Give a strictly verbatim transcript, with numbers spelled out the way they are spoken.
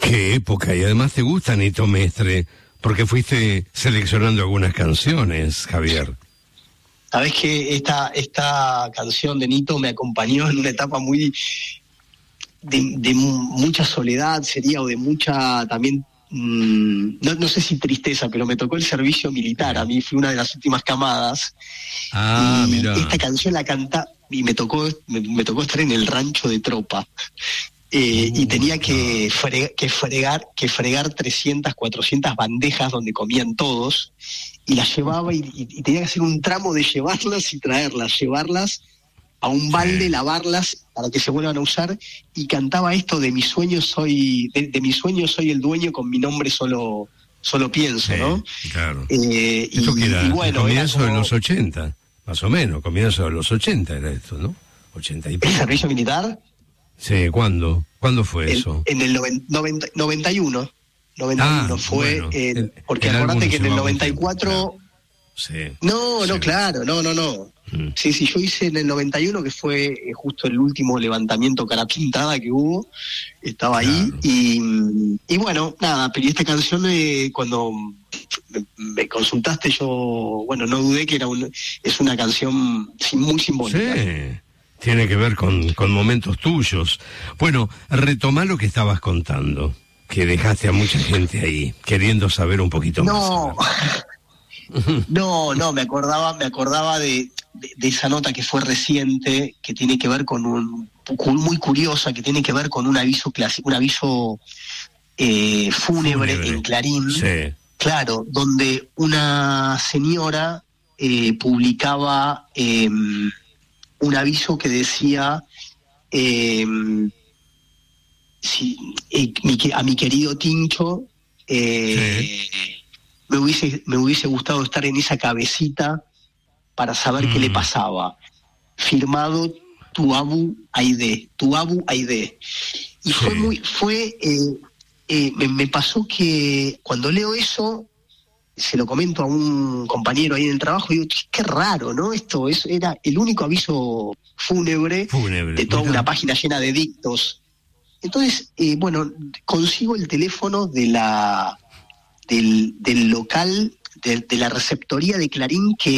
Qué época, y además te gusta Nito Mestre, porque fuiste seleccionando algunas canciones, Javier. Sabés que esta, esta canción de Nito me acompañó en una etapa muy de, de mucha soledad, sería, o de mucha también, mmm, no, no sé si tristeza, pero me tocó el servicio militar. A mí fui una de las últimas camadas. Ah, y mirá. Esta canción la canta, y me tocó, me, me tocó estar en el rancho de tropa. Eh, uh, y tenía que, frega, que fregar que fregar trescientas, cuatrocientas bandejas donde comían todos, y las llevaba y, y, y tenía que hacer un tramo de llevarlas y traerlas, llevarlas a un balde, sí. lavarlas para que se vuelvan a usar, y cantaba esto de mi sueño soy de, de mi sueño soy el dueño, con mi nombre solo solo pienso, sí, ¿no? Claro. Eh, esto y, que era y bueno, el comienzo era como... de los ochenta, más o menos, comienzo de los ochenta era esto, ¿no? ochenta y pico. ¿El servicio militar? Sí, ¿cuándo? ¿Cuándo fue el, eso? En el noventa, noventa y uno. noventa y uno ah, fue, bueno, eh, el, porque el acordate que en el noventa y cuatro... Tiempo, claro. Sí, no, sí. no, claro, no, no, no. Mm. Sí, sí, yo hice en el noventa y uno, que fue eh, justo el último levantamiento cara pintada que hubo, estaba claro. ahí, y, y bueno, nada, pero esta canción, eh, cuando me, me consultaste, yo, bueno, no dudé que era un, es una canción muy simbólica. Sí. Tiene que ver con, con momentos tuyos. Bueno, retomá lo que estabas contando, que dejaste a mucha gente ahí, queriendo saber un poquito no. más. No, no, me acordaba, me acordaba de, de, de esa nota que fue reciente, que tiene que ver con un, muy curiosa, que tiene que ver con un aviso clásico, un aviso eh, fúnebre, fúnebre en Clarín. Sí. Claro, donde una señora eh, publicaba eh, un aviso que decía eh, si, eh, mi, a mi querido Tincho eh, sí. me hubiese me hubiese gustado estar en esa cabecita para saber mm. qué le pasaba. Firmado Tuabu Aide, Tuabu Aide. Y sí. fue muy, fue, eh, eh, me, me pasó que cuando leo eso, se lo comento a un compañero ahí en el trabajo, y digo, qué raro, ¿no? Esto es, era el único aviso fúnebre, fúnebre de toda mira. Una página llena de dictos. Entonces, eh, bueno, consigo el teléfono de la del, del local, de, de la receptoría de Clarín, que